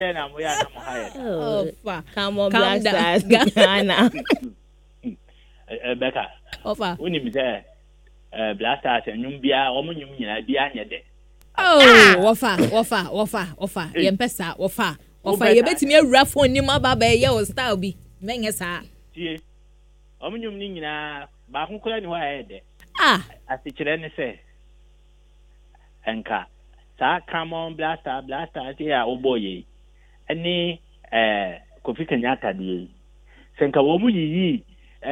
Offer. Come on, Calm Blasters. down. Ghana. Becca. Offer. When you say Blasters and Yumbia, Omunum, Diana. Oh, offer. Yempesa, offer. You bet me a rough one, you mababa, yo, style be. Menga, See, Omunum Nina, Bahunko, who I had. Ah, As the children say. Enka. Sa come on, Blaster, here, oh boy. Any Kofi Kenyatta, the Senka Womu,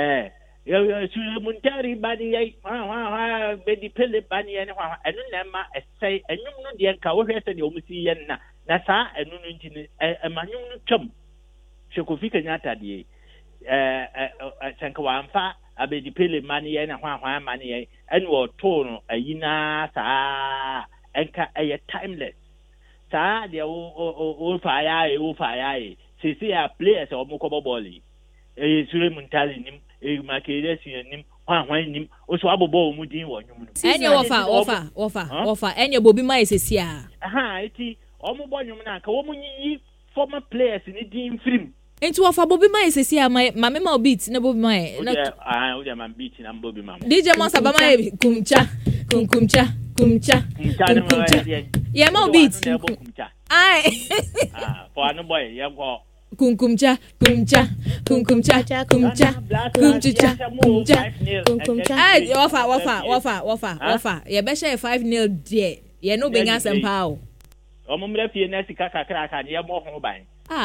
Muntari Badi, Betty Pilly Badi, and Nema, say, and you know the Enka, what has the Omusi, Nasa, and Nuntin, a Manum Chum. Shokofi Kenyatta, the Senka Wamfa. Abe di pele money and a money and war tone a yina sa enka a timeless sa the old fire see a players or mokobo bolly a surimuntali nim a makadesi nim one nim also abo mudin one and your offer and your bobby mice is here. Aha iti omo bonumna ka womu yi former players ni din film. Into offer Bobby Mai says here, my mamma beats no Bobby Mai. I am beating and Bobby Mamma. DJ Massa Bama kumcha. Yeah, more beats. Aye. For no boy, you go. Kumcha. Aye, offer. You better 5-0 dear. You know, being us and pow. Omumre fi na sika kakra ka ne mo ho ban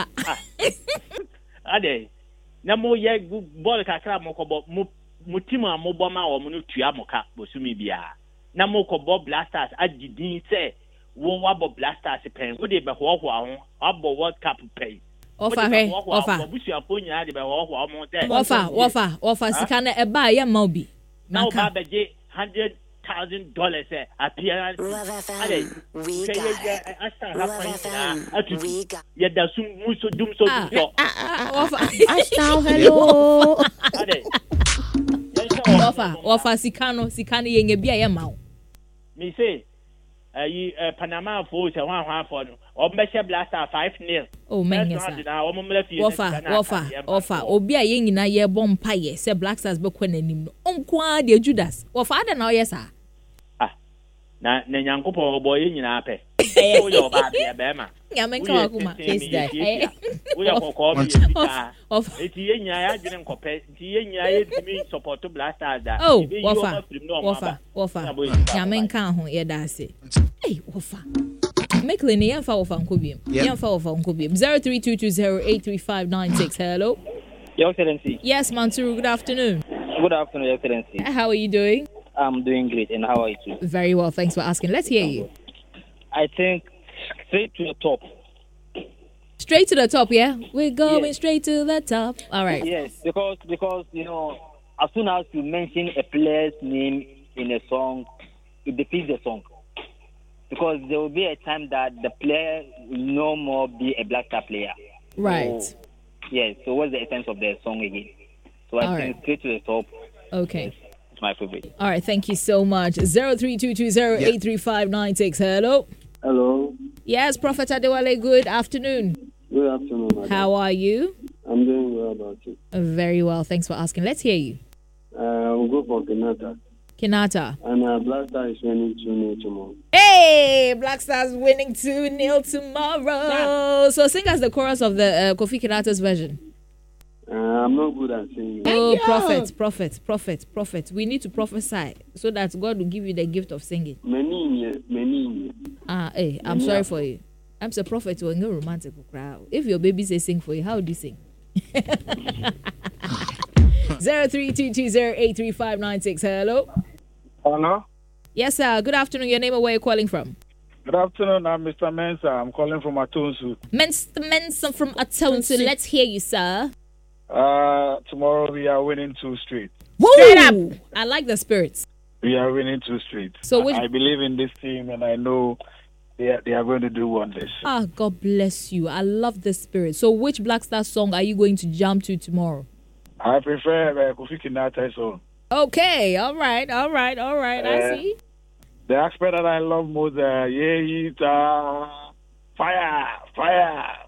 ade na mo ye ball kakra mo ko mo team a mo boma o mo no tua mo ka bosumi bia na mo ko Blasters agidin say wo wabo Blasters pen wo de be ho ho abo World Cup pen offer busu aponya de be ho ho mo te offer sika na e ba ye ma obi na ba beje $100,000 appearance. We hello. Offer sikano yenge bia ye ma. Me say Panama for one or Mesha Blaster 5-0. Oh man, offer obi a yengi na ye bom paye say Blasters be kwenanim no onkwa de Judas offer ada na oyesa na nyankopo boy nyina pe wo yo ba bia be ma nyamenka wakuma is that wo yo kokko bi bita eti yenya ya gire nkope eti yenya ye timi support Blasters da offer nyamenka ho ye da ase hey offer make lene yamfa offer nkobiem 0322083596 hello Your Excellency. Yes, Mansuru, good afternoon. Good afternoon, Your Excellency. How are you doing? I'm doing great, and how are you too? Very well, thanks for asking. Let's hear you. I think straight to the top. Straight to the top, yeah? We're going straight to the top. All right. Yes, because you know, as soon as you mention a player's name in a song, it defeats the song. Because there will be a time that the player will no more be a Blaster player. Right. So, yes, so what's the essence of the song again? So I think straight to the top. Okay. It's my favorite. All right, thank you so much. 0322083596. Hello. Hello. Yes, Prophet Adewale, good afternoon. Good afternoon, madam. How are you? I'm doing well, about you? Very well, thanks for asking. Let's hear you. We'll go for Kenyatta. And Blaster is winning 2-0 tomorrow. Hey, Blasters winning 2-0 tomorrow. Yeah. So sing us the chorus of the Kofi Kenyatta's version. I'm not good at singing. Oh, prophet. We need to prophesy so that God will give you the gift of singing. Many. Hey, I'm sorry for you. I'm a prophet who is no romantic crowd. If your baby says sing for you, how do you sing? 0322083596. Hello. Hello. Yes, sir. Good afternoon. Your name and where you're calling from? Good afternoon. I'm Mr. Mensa. I'm calling from Atonsu. Mr. Mensa from Atonsu. Let's hear you, sir. Tomorrow we are winning 2 straight. Straight up. I like the spirits. We are winning 2 straight. So I believe in this team, and I know they are going to do wonders. God bless you. I love the spirit. So which Blackstar song are you going to jump to tomorrow? I prefer Kofi Kenyatta's song. Okay, all right. I see. The aspect that I love most, fire.